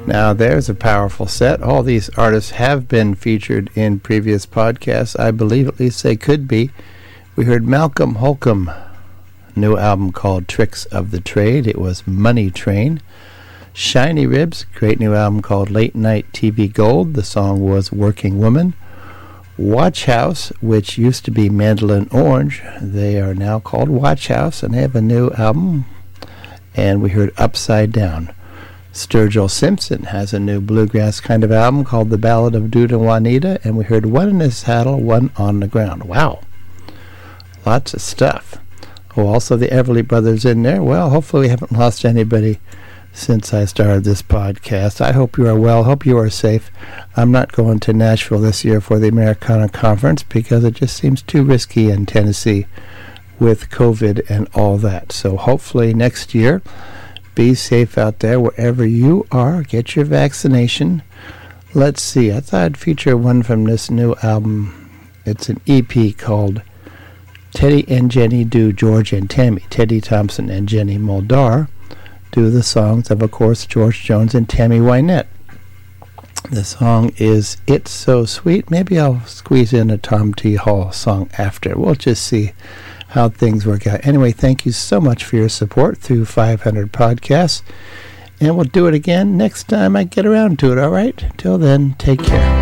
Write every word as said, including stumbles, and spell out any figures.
Now, there's a powerful set. All these artists have been featured in previous podcasts. I believe at least they could be. We heard Malcolm Holcomb, new album called Tricks of the Trade. It was Money Train. Shiny Ribs, great new album called Late Night T V Gold. The song was Working Woman. Watch House, which used to be Mandolin Orange. They are now called Watch House, and they have a new album. And we heard Upside Down. Sturgill Simpson has a new bluegrass kind of album called The Ballad of Dude and Juanita, and we heard One in the Saddle, One on the Ground. Wow. Lots of stuff. Oh, also the Everly Brothers in there. Well, hopefully we haven't lost anybody since I started this podcast. I hope you are well. Hope you are safe. I'm not going to Nashville this year for the Americana Conference because it just seems too risky in Tennessee with COVID and all that. So hopefully next year, be safe out there wherever you are. Get your vaccination. Let's see. I thought I'd feature one from this new album. It's an E P called Teddy and Jenny Do George and Tammy. Teddy Thompson and Jenny Muldar do the songs of, of course, George Jones and Tammy Wynette. The song is It's So Sweet. Maybe I'll squeeze in a Tom T. Hall song after. We'll just see how things work out. Anyway, thank you so much for your support through five hundred podcasts. And we'll do it again next time I get around to it, all right? Till then, take care.